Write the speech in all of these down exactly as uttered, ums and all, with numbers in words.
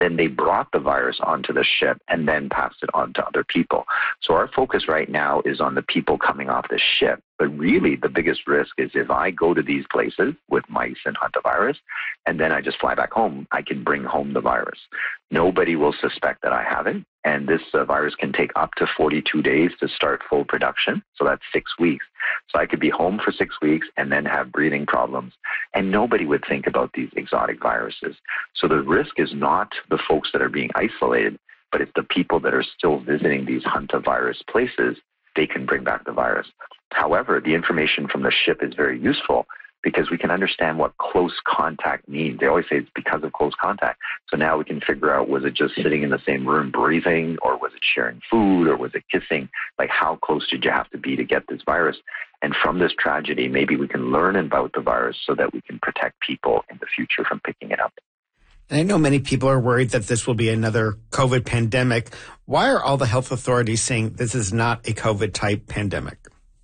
then they brought the virus onto the ship and then passed it on to other people. So our focus right now is on the people coming off the ship. But really, the biggest risk is if I go to these places with mice and hantavirus, and then I just fly back home, I can bring home the virus. Nobody will suspect that I have it. And this uh, virus can take up to forty-two days to start full production. So that's six weeks. So I could be home for six weeks and then have breathing problems. And nobody would think about these exotic viruses. So the risk is not the folks that are being isolated, but it's the people that are still visiting these hantavirus places. They can bring back the virus. However, the information from the ship is very useful because we can understand what close contact means. They always say it's because of close contact. So now we can figure out, was it just sitting in the same room breathing, or was it sharing food, or was it kissing? Like, how close did you have to be to get this virus? And from this tragedy, maybe we can learn about the virus so that we can protect people in the future from picking it up. And I know many people are worried that this will be another COVID pandemic. Why are all the health authorities saying this is not a COVID-type pandemic?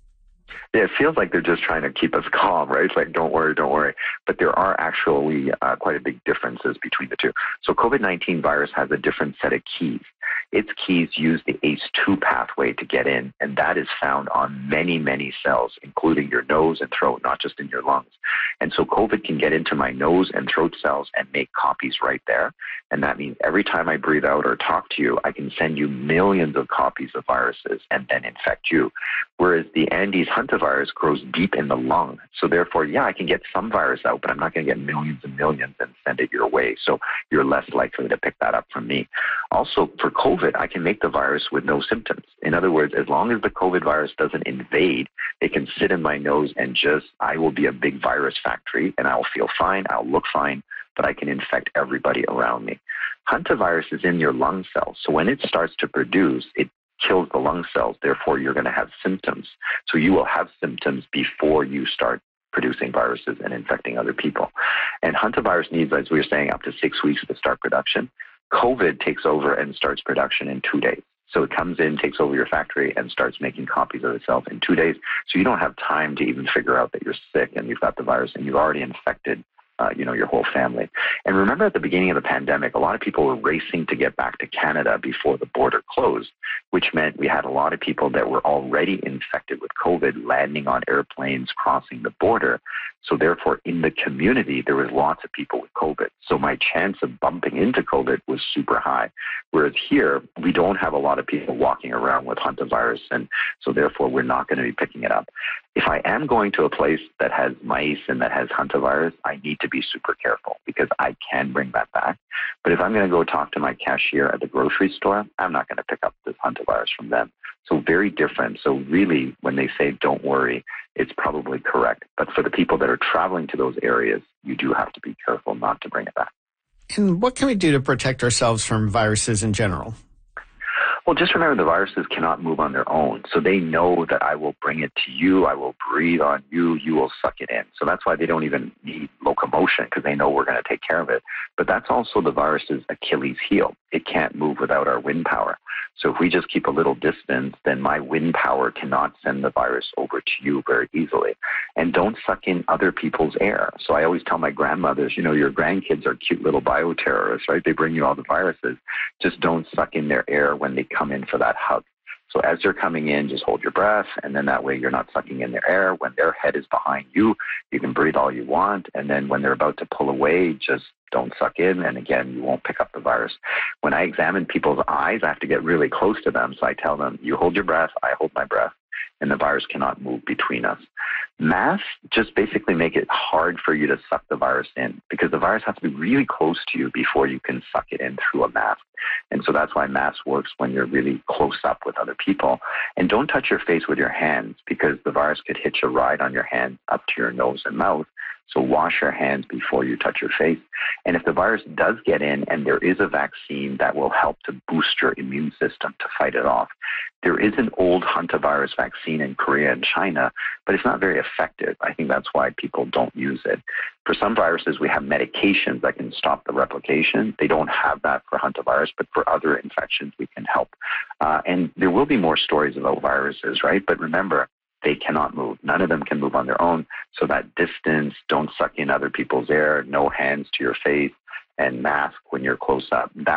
Yeah, it feels like they're just trying to keep us calm, right? It's like, don't worry, don't worry. But there are actually uh, quite a big differences between the two. So COVID nineteen virus has a different set of keys. Its keys use the A C E two pathway to get in, and that is found on many, many cells, including your nose and throat, not just in your lungs. And so COVID can get into my nose and throat cells and make copies right there. And that means every time I breathe out or talk to you, I can send you millions of copies of viruses and then infect you. Whereas the Andes hantavirus grows deep in the lung. So therefore, yeah, I can get some virus out, but I'm not going to get millions and millions and send it your way. So you're less likely to pick that up from me. Also, for COVID, I can make the virus with no symptoms. In other words, as long as the COVID virus doesn't invade, it can sit in my nose and just, I will be a big virus factory and I'll feel fine, I'll look fine, but I can infect everybody around me. Hantavirus is in your lung cells. So when it starts to produce, it kills the lung cells. Therefore, you're going to have symptoms. So you will have symptoms before you start producing viruses and infecting other people. And hantavirus needs, as we were saying, up to six weeks to start production. COVID takes over and starts production in two days. So it comes in, takes over your factory, and starts making copies of itself in two days. So you don't have time to even figure out that you're sick and you've got the virus and you've already infected Uh, you know, your whole family. And remember, at the beginning of the pandemic, a lot of people were racing to get back to Canada before the border closed, which meant we had a lot of people that were already infected with COVID landing on airplanes, crossing the border. So therefore, in the community, there was lots of people with COVID. So my chance of bumping into COVID was super high. Whereas here, we don't have a lot of people walking around with hantavirus, and so therefore, we're not going to be picking it up. If I am going to a place that has mice and that has hantavirus, I need to be super careful because I can bring that back. But if I'm going to go talk to my cashier at the grocery store, I'm not going to pick up this hantavirus from them. So very different. So really, when they say don't worry, it's probably correct. But for the people that are traveling to those areas, you do have to be careful not to bring it back. And what can we do to protect ourselves from viruses in general? Well, just remember the viruses cannot move on their own. So they know that I will bring it to you, I will breathe on you, you will suck it in. So that's why they don't even need locomotion, because they know we're going to take care of it. But that's also the virus's Achilles heel. It can't move without our wind power. So if we just keep a little distance, then my wind power cannot send the virus over to you very easily. And don't suck in other people's air. So I always tell my grandmothers, you know, your grandkids are cute little bioterrorists, right? They bring you all the viruses. Just don't suck in their air when they come in for that hug. So as they're coming in, just hold your breath, and then that way you're not sucking in their air. When their head is behind you, you can breathe all you want, and then when they're about to pull away, just don't suck in, and again, you won't pick up the virus. When I examine people's eyes, I have to get really close to them, so I tell them, you hold your breath, I hold my breath, and the virus cannot move between us. Masks just basically make it hard for you to suck the virus in because the virus has to be really close to you before you can suck it in through a mask. And so that's why mask works when you're really close up with other people. And don't touch your face with your hands because the virus could hitch a ride on your hand up to your nose and mouth. So wash your hands before you touch your face. And if the virus does get in and there is a vaccine that will help to boost your immune system to fight it off, there is an old hantavirus vaccine in Korea and China, but it's not very effective. I think that's why people don't use it. For some viruses, we have medications that can stop the replication. They don't have that for hantavirus, but for other infections, we can help. Uh, and there will be more stories about viruses, right? But remember, they cannot move. None of them can move on their own. So that distance, don't suck in other people's air, no hands to your face, and mask when you're close up. That